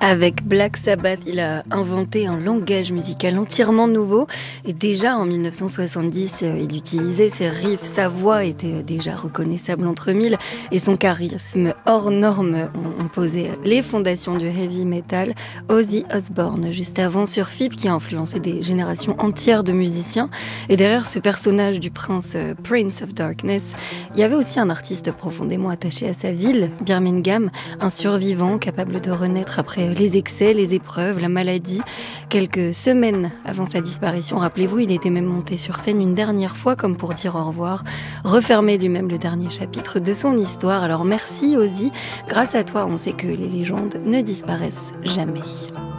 Avec Black Sabbath, il a inventé un langage musical entièrement nouveau. Et déjà en 1970, il utilisait ses riffs. Sa voix était déjà reconnaissable entre mille. Et son charisme hors norme ont posé les fondations du heavy metal. Ozzy Osbourne, juste avant sur FIP, qui a influencé des générations entières de musiciens. Et derrière ce personnage du Prince of Darkness, il y avait aussi un artiste profondément attaché à sa ville, Birmingham, un survivant capable de renaître après les excès, les épreuves, la maladie. Quelques semaines avant sa disparition, rappelez-vous, il était même monté sur scène une dernière fois comme pour dire au revoir, refermer lui-même le dernier chapitre de son histoire. Alors merci Ozzy, grâce à toi on sait que les légendes ne disparaissent jamais.